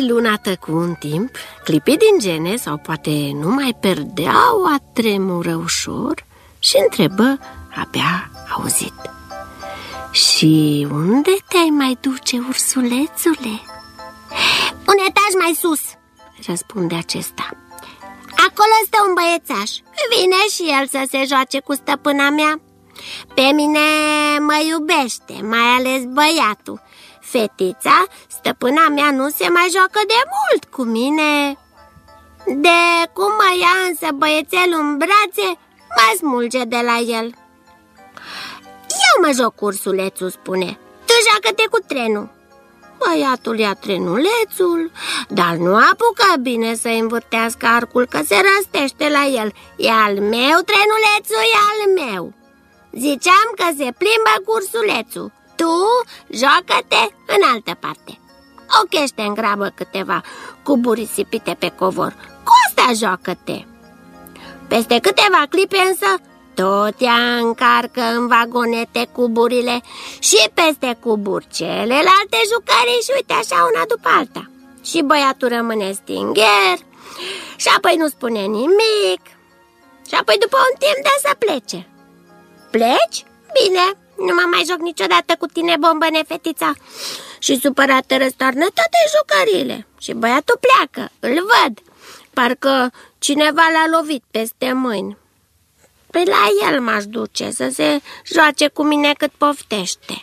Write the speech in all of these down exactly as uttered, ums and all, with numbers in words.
Luna tăcu un timp, clipi din gene sau poate nu mai perdeau a tremură ușor și întrebă abia auzit: Și unde te-ai mai duce, ursulețule? Un etaj mai sus, răspunde acesta. Acolo stă un băiețaș. Vine și el să se joace cu stăpâna mea. Pe mine mă iubește, mai ales băiatul. Fetița, stăpâna mea, nu se mai joacă de mult cu mine. De cum mă ia însă băiețelul în brațe, mă smulge de la el. Eu mă joc cu ursulețul, spune. Tu joacă-te cu trenul. Băiatul ia trenulețul, dar nu apucă bine să învârtească arcul, că se răstește la el. E al meu, trenulețul e al meu. Ziceam că se plimbă cu ursulețul. Tu joacă-te în altă parte. Ochește în grabă câteva cuburi risipite pe covor. Cu asta joacă-te. Peste câteva clipe însă tot ea încarcă în vagonete cuburile și peste cuburi celelalte jucării și uite așa una după alta. Și băiatul rămâne stingher și apoi nu spune nimic și apoi după un timp dă să plece. Pleci? Bine, nu mă mai joc niciodată cu tine, bombăne, fetița. Și supărată răstoarnă toate jucăriile și băiatul pleacă, îl văd. Parcă cineva l-a lovit peste mâini. Pe la el m-aș duce să se joace cu mine cât poftește.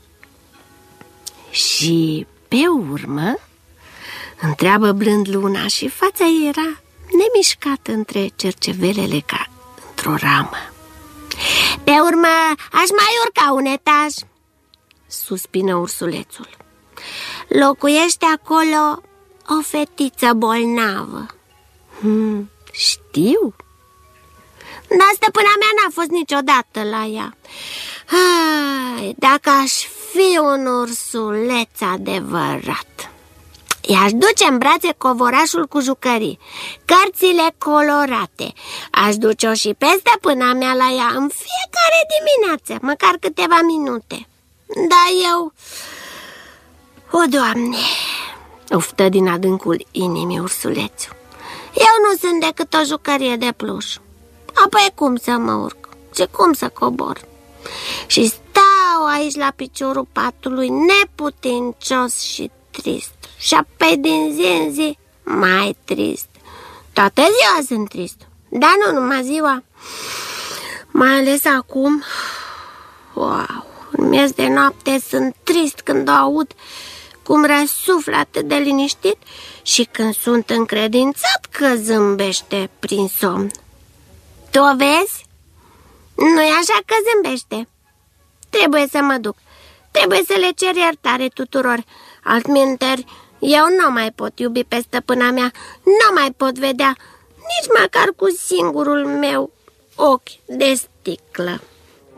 Și pe urmă întreabă blând Luna și fața ei era nemișcată între cercevelele ca într-o ramă. Pe urmă aș mai urca un etaj, suspină ursulețul. Locuiește acolo o fetiță bolnavă. hmm, Știu. Dar stăpâna mea n-a fost niciodată la ea. Hai, dacă aș fi un ursuleț adevărat, i-aș duce în brațe covorașul cu jucării, cărțile colorate. Aș duce-o și pe stăpâna mea la ea în fiecare dimineață, măcar câteva minute. Dar eu... O, Doamne, uftă din adâncul inimii ursulețul. Eu nu sunt decât o jucărie de pluș. Apoi cum să mă urc și cum să cobor? Și stau aici la piciorul patului, neputincios și trist. Și apoi din zi în zi mai trist. Toată ziua sunt trist, dar nu numai ziua. Mai ales acum. Wow, în miez de noapte sunt trist când o aud cum răsuflă atât de liniștit și când sunt încredințat că zâmbește prin somn. Tu o vezi? Nu-i așa că zâmbește. Trebuie să mă duc. Trebuie să le cer iertare tuturor. Altminteri, eu nu mai pot iubi pe stăpâna mea, nu mai pot vedea nici măcar cu singurul meu ochi de sticlă.